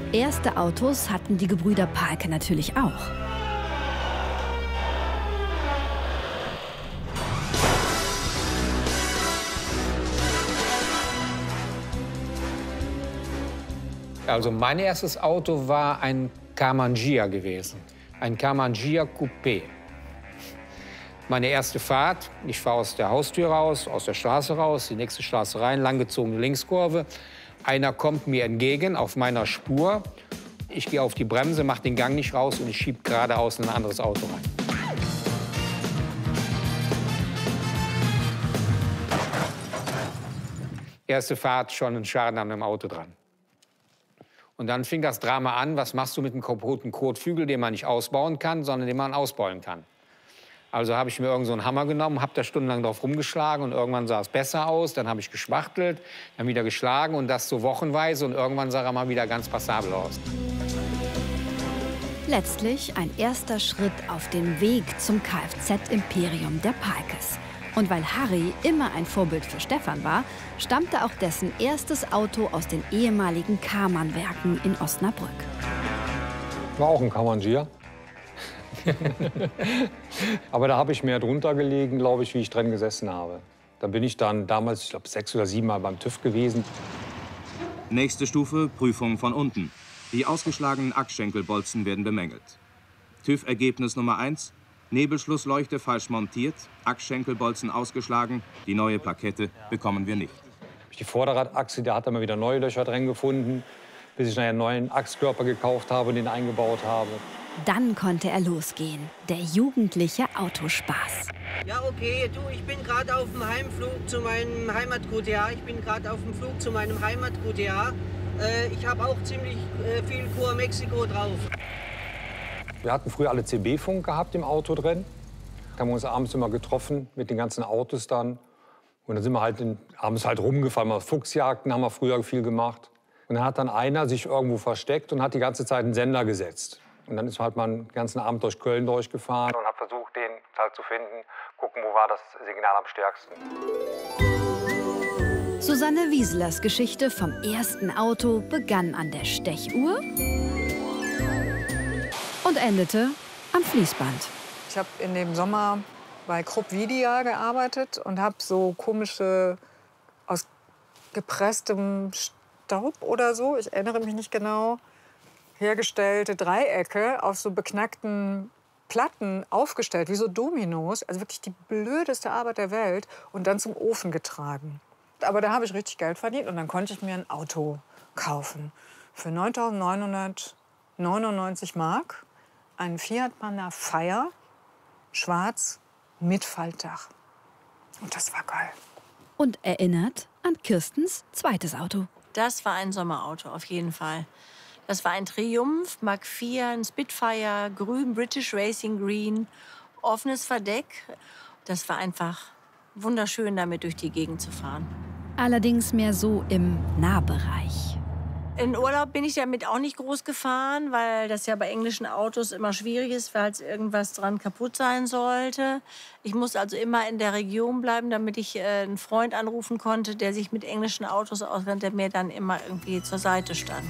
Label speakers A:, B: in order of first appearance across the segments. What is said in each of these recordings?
A: Erste Autos hatten die Gebrüder Pahlke natürlich auch.
B: Also mein erstes Auto war ein Karmann Ghia gewesen, ein Karmann Ghia Coupé. Meine erste Fahrt, ich fahre aus der Haustür raus, aus der Straße raus, die nächste Straße rein, langgezogene Linkskurve. Einer kommt mir entgegen auf meiner Spur. Ich gehe auf die Bremse, mache den Gang nicht raus und ich schiebe geradeaus in ein anderes Auto rein. Erste Fahrt, schon ein Schaden an dem Auto dran. Und dann fing das Drama an, was machst du mit einem kaputten Kotflügel, den man nicht ausbauen kann, sondern den man ausbauen kann. Also habe ich mir irgend so einen Hammer genommen, habe da stundenlang drauf rumgeschlagen und irgendwann sah es besser aus. Dann habe ich gespachtelt, dann wieder geschlagen und das so wochenweise und irgendwann sah er mal wieder ganz passabel aus.
A: Letztlich ein erster Schritt auf dem Weg zum Kfz-Imperium der Pahlkes. Und weil Harry immer ein Vorbild für Stefan war, stammte auch dessen erstes Auto aus den ehemaligen Karmann-Werken in Osnabrück.
C: War auch ein Karmann Ghia. Aber da habe ich mehr drunter gelegen, glaube ich, wie ich drin gesessen habe. Da bin ich dann damals, ich glaube, 6 oder 7 Mal beim TÜV gewesen.
D: Nächste Stufe, Prüfung von unten. Die ausgeschlagenen Achsschenkelbolzen werden bemängelt. TÜV-Ergebnis Nummer 1. Nebelschlussleuchte falsch montiert, Achsschenkelbolzen ausgeschlagen, die neue Plakette bekommen wir nicht.
C: Die Vorderradachse, da hat er mal wieder neue Löcher drin gefunden, bis ich nachher einen neuen Achskörper gekauft habe und den eingebaut habe.
A: Dann konnte er losgehen, der jugendliche Autospaß.
E: Ja, okay, du, ich bin gerade auf dem Heimflug zu meinem Heimat-QTA. Ich habe auch ziemlich viel Cur Mexiko drauf.
C: Wir hatten früher alle CB-Funk gehabt im Auto drin. Da haben wir uns abends immer getroffen mit den ganzen Autos dann. Und dann sind wir halt abends halt rumgefahren. Mal Fuchsjagden haben wir früher viel gemacht. Und dann hat dann einer sich irgendwo versteckt und hat die ganze Zeit einen Sender gesetzt. Und dann ist halt mal den ganzen Abend durch Köln durchgefahren und hat versucht, den halt zu finden, gucken, wo war das Signal am stärksten.
A: Susanne Wieselers Geschichte vom ersten Auto begann an der Stechuhr und endete am Fließband.
F: Ich habe in dem Sommer bei Krupp Vidia gearbeitet und habe so komische, aus gepresstem Staub oder so, ich erinnere mich nicht genau, hergestellte Dreiecke auf so beknackten Platten aufgestellt, wie so Dominos. Also wirklich die blödeste Arbeit der Welt und dann zum Ofen getragen. Aber da habe ich richtig Geld verdient und dann konnte ich mir ein Auto kaufen. Für 9.999 Mark. Einen Fiat Panda Fire, schwarz, mit Faltdach. Und das war geil.
A: Und erinnert an Kirstens zweites Auto.
G: Das war ein Sommerauto, auf jeden Fall. Das war ein Triumph, Mark IV, ein Spitfire, grün, British Racing Green, offenes Verdeck. Das war einfach wunderschön, damit durch die Gegend zu fahren.
A: Allerdings mehr so im Nahbereich.
G: In Urlaub bin ich damit auch nicht groß gefahren, weil das ja bei englischen Autos immer schwierig ist, falls irgendwas dran kaputt sein sollte. Ich musste also immer in der Region bleiben, damit ich einen Freund anrufen konnte, der sich mit englischen Autos auskennt, der mir dann immer irgendwie zur Seite stand.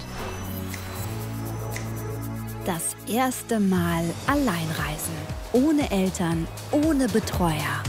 A: Das erste Mal Alleinreisen. Ohne Eltern, ohne Betreuer.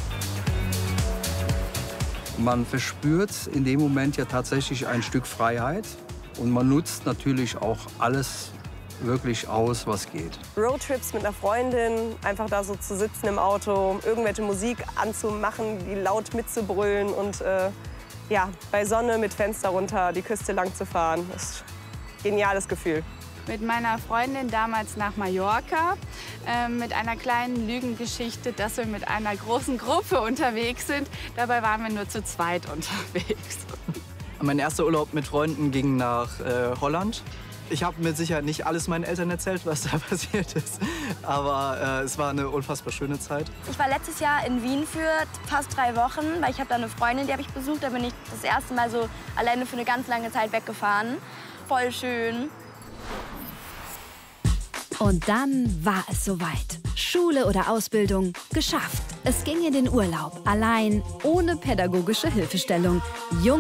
H: Man verspürt in dem Moment ja tatsächlich ein Stück Freiheit. Und man nutzt natürlich auch alles wirklich aus, was geht.
I: Roadtrips mit einer Freundin, einfach da so zu sitzen im Auto, irgendwelche Musik anzumachen, die laut mitzubrüllen und ja, bei Sonne mit Fenster runter die Küste lang zu fahren. Das ist ein geniales Gefühl.
J: Mit meiner Freundin damals nach Mallorca, mit einer kleinen Lügengeschichte, dass wir mit einer großen Gruppe unterwegs sind. Dabei waren wir nur zu zweit unterwegs.
K: Mein erster Urlaub mit Freunden ging nach Holland. Ich habe mit Sicherheit nicht alles meinen Eltern erzählt, was da passiert ist. Aber es war eine unfassbar schöne Zeit.
L: Ich war letztes Jahr in Wien für fast 3 Wochen, weil ich habe da eine Freundin, die habe ich besucht. Da bin ich das erste Mal so alleine für eine ganz lange Zeit weggefahren. Voll schön.
A: Und dann war es soweit. Schule oder Ausbildung geschafft. Es ging in den Urlaub, allein, ohne pädagogische Hilfestellung. Jung